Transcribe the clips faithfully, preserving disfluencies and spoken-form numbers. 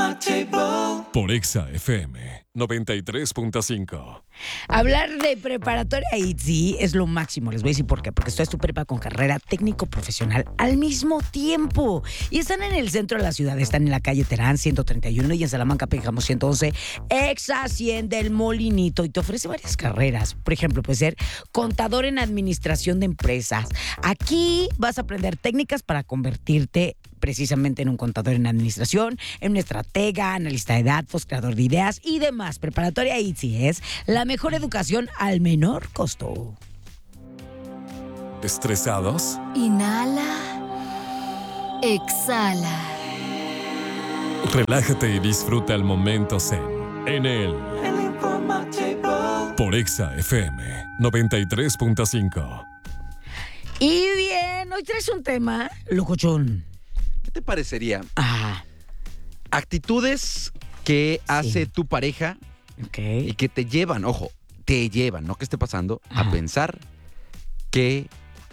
Por Exa F M noventa y tres punto cinco. Hablar de preparatoria I T S E es lo máximo. Les voy a decir por qué. Porque esto es tu prepa con carrera técnico profesional al mismo tiempo. Y están en el centro de la ciudad. Están en la calle Terán ciento treinta y uno y en Salamanca Pénjamo ciento once. Exa cien del Molinito. Y te ofrece varias carreras. Por ejemplo, puede ser contador en administración de empresas. Aquí vas a aprender técnicas para convertirte precisamente en un contador en administración, en un estratega, analista de datos, creador de ideas y demás. Preparatoria I T S E es la mejor educación al menor costo. ¿Estresados? Inhala. Exhala. Relájate y disfruta el momento zen en el Por Exa F M noventa y tres punto cinco. Y bien, hoy traes un tema, locochón. ¿Qué te parecería? Ah, Actitudes que hace tu pareja ok. y que te llevan, ojo, te llevan, no que esté pasando, Ajá. a pensar que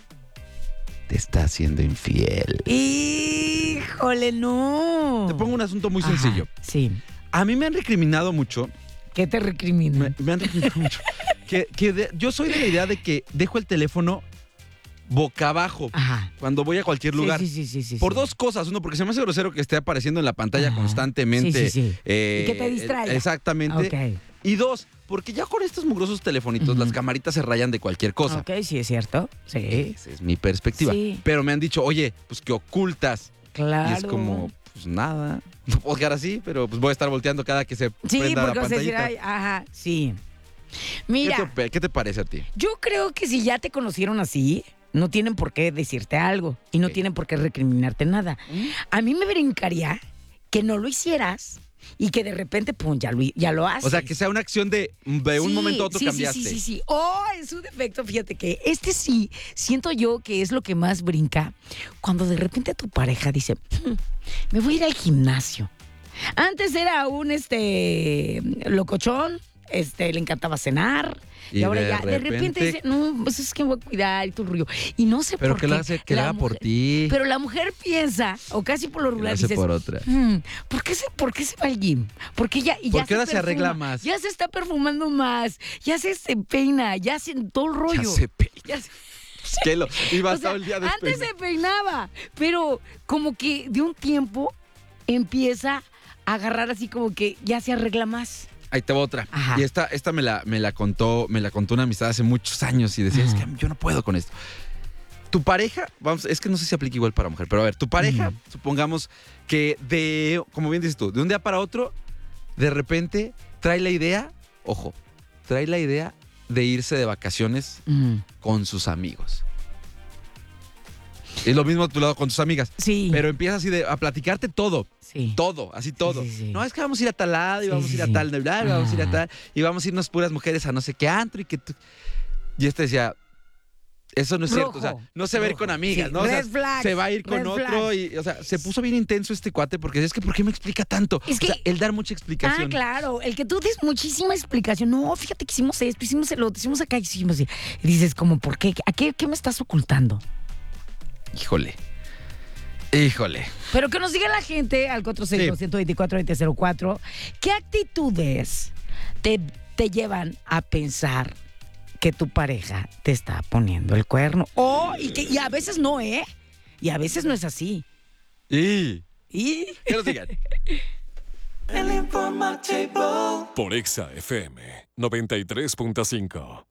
te está haciendo infiel. Híjole, no. Te pongo un asunto muy Ajá, sencillo. sí. A mí me han recriminado mucho, ¿Qué te recriminan? me, me han recriminado mucho, que, que de- yo soy de la idea de que dejo el teléfono boca abajo Ajá. cuando voy a cualquier lugar. Sí, sí, sí, sí, sí, Por sí. dos cosas. Uno, porque se me hace grosero que esté apareciendo en la pantalla Ajá. constantemente. Sí, sí, sí. eh, Y que te distraiga. Exactamente. Ok. Y dos, porque ya con estos mugrosos telefonitos, Ujú. las camaritas se rayan de cualquier cosa. Ok, sí, es cierto. Sí. Esa es mi perspectiva. Sí. Pero me han dicho, oye, pues que ocultas. Claro. Y es como, pues nada. No puedo quedar así, pero pues voy a estar volteando cada que se Sí, prenda la porque vas a decir, pantallita. ay, ajá, sí. ¿Qué, Mira, te, ¿Qué te parece a ti? yo creo que si ya te conocieron así, no tienen por qué decirte algo y no Ok. tienen por qué recriminarte nada. A mí me brincaría que no lo hicieras y que de repente, pum, ya lo, ya lo haces. O sea, que sea una acción de, de un Sí, momento a otro sí, cambiaste. Sí, sí, sí, sí. Oh, es un defecto. Fíjate que este sí, siento yo que es lo que más brinca cuando de repente tu pareja dice, "Hmm, me voy a ir al gimnasio". Antes era un este locochón, este, le encantaba cenar. Y, Y ahora de ya, de repente repente- dice, no, pues es que me voy a cuidar y tu rollo. Y no sé Pero por que qué. lo hace, que lo la haga por mujer- ti. Pero la mujer piensa, o casi por lo Que lo regular hace dices, por otra. "Hmm, ¿por qué se, por qué se va al gym? Porque ya, y ya Porque ahora se arregla perfuma, más. Ya se está perfumando más, ya se, se peina, ya hace todo el rollo. Ya se pe- Ya se- que lo iba o sea, todo el día después. antes se peinaba, pero como que de un tiempo empieza a agarrar así como que ya se arregla más. Ahí te va otra. Ajá. Y esta, esta me la, me la contó, me la contó una amistad hace muchos años y decía, Ajá. es que yo no puedo con esto. Tu pareja, vamos, es que no sé si aplica igual para mujer, pero a ver, tu pareja, Ujú. supongamos que de, como bien dices tú, de un día para otro, de repente trae la idea, ojo, trae la idea de irse de vacaciones Mm. con sus amigos. Es lo mismo a tu lado con tus amigas. Sí. Pero empieza así de, a platicarte todo. sí. Todo, así todo. sí, sí. No, es que vamos a ir a tal lado y Sí, vamos sí, a ir a sí. tal lugar y vamos a ir a Ah. tal y vamos a irnos puras mujeres a no sé qué antro y que tú... Y este decía, eso no es Rojo, cierto, o sea, no se va a ir rojo. con amigas, Sí, ¿no? O sea, red flags, se va a ir con red otro flags. y, o sea, se puso bien intenso este cuate porque es que ¿por qué me explica tanto? Es O sea, que- el dar mucha explicación. Ah, claro. El que tú des muchísima explicación. No, fíjate que hicimos esto, hicimos el otro, hicimos acá, hicimos así. Y dices, como, ¿por qué? ¿A qué, qué me estás ocultando? Híjole. Híjole. Pero que nos diga la gente al cuatro seis dos, uno dos cuatro, dos cero cuatro qué actitudes te, te llevan a pensar que tu pareja te está poniendo el cuerno. O, y, que, y a veces no, ¿eh? Y a veces no es así. Y... Y... ¿Qué nos digan? Por Exa F M noventa y tres punto cinco.